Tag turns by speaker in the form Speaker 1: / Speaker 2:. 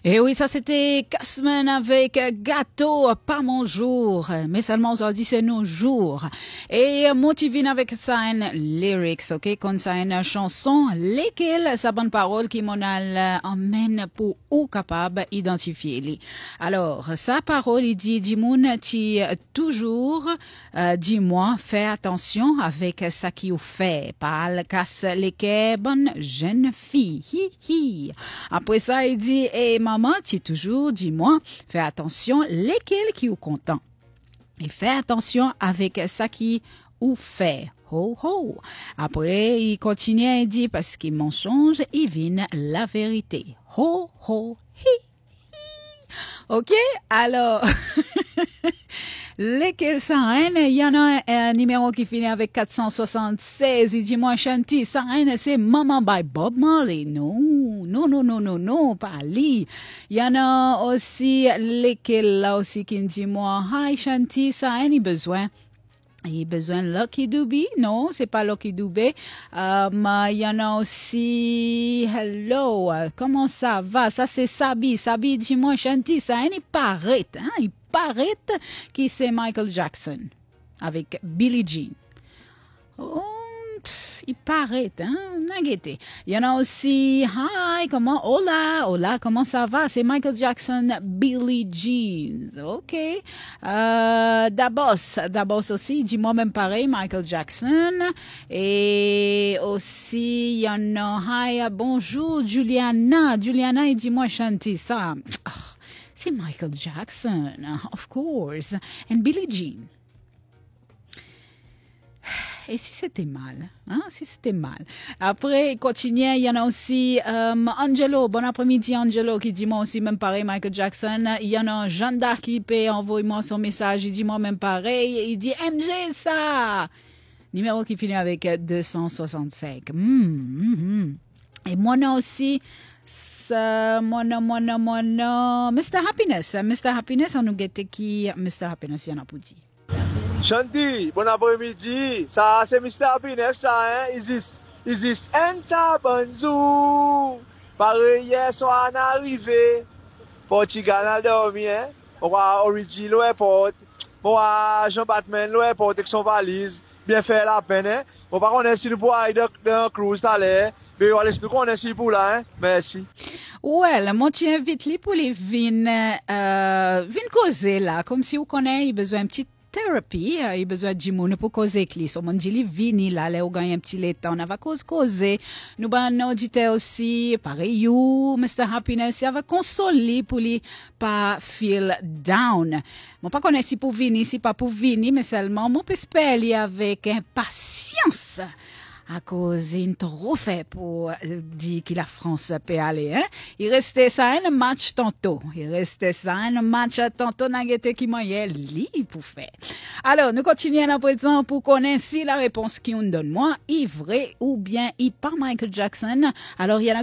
Speaker 1: Et oui, ça c'était Casman avec Gâteau, pas mon jour, mais seulement aujourd'hui c'est nos jours. Et Motivine avec ça un lyrics, ok, comme ça une chanson, lesquelles sa bonne parole qui m'en emmène pour ou capable identifier les. Alors, sa parole, il dit, Dimoun, tu toujours, dis-moi, fais attention avec ça qui vous fait, parle, casse les bonne jeune fille, hi hi. Après ça, il dit, maman, tu toujours, dis-moi, fais attention, lesquels qui vous content. Et fais attention avec ça qui vous fait. Ho ho. Après, il continue et dit, parce qu'il mensonge, il vient la vérité. Ho ho hi hi. Ok? Alors, lesquels sont, il y en a un numéro qui finit avec 476. Il dit, moi, Chanty, ça, c'est Mama by Bob Marley. Non, pas lui. Il y en a aussi, lesquels là aussi qui dit, moi, hi, Chanty, ça, il besoin. Il a besoin de Lucky Dube. Non, c'est pas Lucky Dube. Il y en a aussi, hello, comment ça va? Ça, c'est Sabi. Sabi, dis-moi, Chanty, ça, il paraît, hein? Il paraît que c'est Michael Jackson avec Billie Jean. Oh, il paraît, hein? N'inquiétez. Il y en a aussi, hi, comment, hola, comment ça va? C'est Michael Jackson, Billie Jean. OK. Dabos aussi, dis-moi même pareil, Michael Jackson. Et aussi, il y en a, hi, bonjour, Juliana, et dis-moi, Chanty, ça. Oh, c'est Michael Jackson, of course. And Billie Jean. Et si c'était mal, hein, si c'était mal. Après, il continue, il y en a aussi Angelo, bon après-midi Angelo, qui dit moi aussi même pareil, Michael Jackson. Il y en a Jeanne d'Arc qui peut envoyer moi son message, il dit moi même pareil, il dit MG ça. Numéro qui finit avec 265. Et moi aussi, moi Mr. Happiness, on nous guette qui Mr. Happiness, il y en a pour dire.
Speaker 2: Chanty, bon après-midi. Ça, c'est Mr. Happiness, ça, hein? Is this Ensa Banzou? Pareil, hier soir, on est arrivé. Portugal, on a dormi, hein? On va à Origi, l'airport. On va à Jean-Batman, l'airport, avec son valise. Bien fait la peine, hein? On va qu'on est sur le bois d'un cruise, tout à l'heure. Mais on va l'expliquer qu'on est sur pour là, hein? Merci.
Speaker 1: Ouais, moi, tu invites lui pour les vins causer là. Comme si vous connaissez, il a besoin d'un petit thérapie, il a besoin de Jimoun pour causer avec lui. So, mon dit, il vini là, là, on gagne un petit lait, on va causer. Nous, ben, auditeur aussi, pareil, you, Mr. Happiness, il va consoler pour lui, pas feel down. Mon pas connaître si pour venir, si pas pour venir, mais seulement, mon peut espérer avec impatience. À cause d'une trop fait pour dire que la France peut aller, hein. Il restait ça un match tantôt. N'agete qui m'a li pour faire. Alors, nous continuons à présent pour connaître si la réponse qui on donne moi est vraie ou bien est pas Michael Jackson. Alors, il y en a